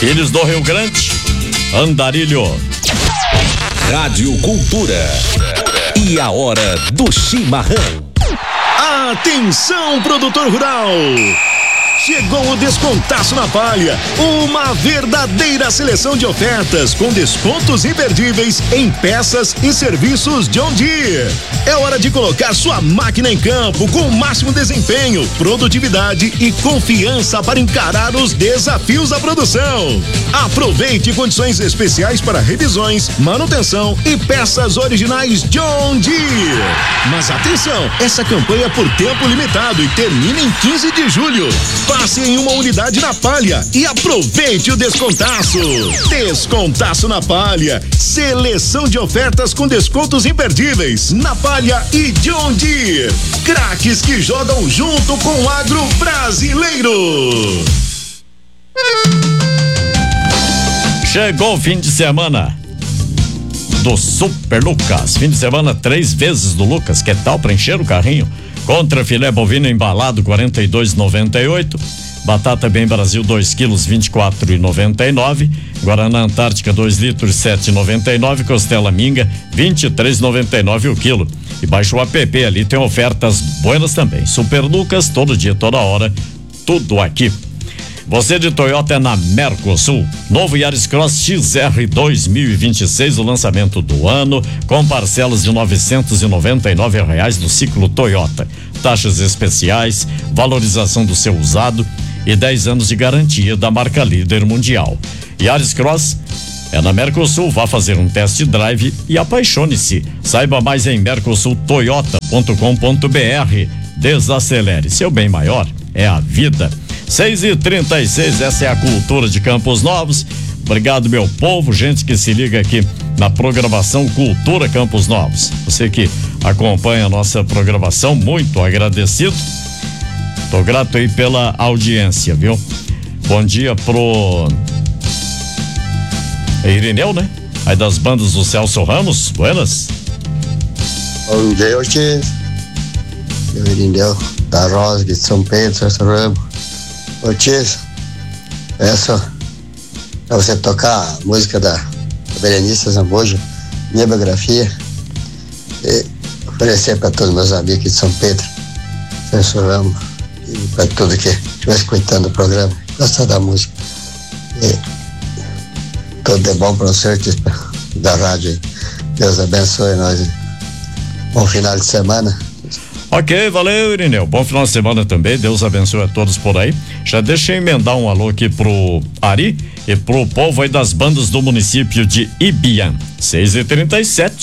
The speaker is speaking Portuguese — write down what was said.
Filhos do Rio Grande, Andarilho. Rádio Cultura. E a hora do chimarrão. Atenção, produtor rural! Chegou o Descontaço na Palha, uma verdadeira seleção de ofertas com descontos imperdíveis em peças e serviços John Deere. É hora de colocar sua máquina em campo com o máximo desempenho, produtividade e confiança para encarar os desafios da produção. Aproveite condições especiais para revisões, manutenção e peças originais John Deere. Mas atenção, essa campanha é por tempo limitado e termina em 15 de julho. Passe em uma unidade na Palha e aproveite o descontaço. Descontaço na Palha. Seleção de ofertas com descontos imperdíveis na Palha e John Deere. Craques que jogam junto com o agro brasileiro. Chegou o fim de semana do Super Lucas. Fim de semana 3 vezes do Lucas. Que tal para encher o carrinho? Contra filé bovino embalado 42,98. Batata Bem Brasil 2 quilos 24,99. Guaraná Antártica 2 litros 7,99. Costela Minga 23,99 o quilo. E baixa o app, ali tem ofertas buenas também. Super Lucas, todo dia, toda hora, tudo aqui. Você de Toyota é na Mercosul. Novo Yaris Cross XR 2026, o lançamento do ano, com parcelas de R$999 no ciclo Toyota. Taxas especiais, valorização do seu usado e 10 anos de garantia da marca líder mundial. Yaris Cross é na Mercosul. Vá fazer um test drive e apaixone-se. Saiba mais em mercosultoyota.com.br. Desacelere, seu bem maior é a vida. 6h36, essa é a cultura de Campos Novos. Obrigado, meu povo, gente que se liga aqui na programação Cultura Campos Novos. Você que acompanha a nossa programação, muito agradecido. Tô grato aí pela audiência, viu? Bom dia pro Irineu, né? Aí das bandas do Celso Ramos, buenas. Bom dia, hoje o Irineu da Rosa de São Pedro, Celso Ramos. Ô Tis, peço pra você tocar a música da Berenice Zambojo, minha biografia, e oferecer pra todos meus amigos aqui de São Pedro, Celso Ramos, e pra tudo que estiver escutando o programa, gostar da música. E tudo de bom pra você, Tis, da rádio aí. Deus abençoe nós. Bom final de semana. Ok, valeu, Irineu. Bom final de semana também. Deus abençoe a todos por aí. Já deixa eu emendar um alô aqui pro Ari e pro povo aí das bandas do município de Ibiam. 6h37.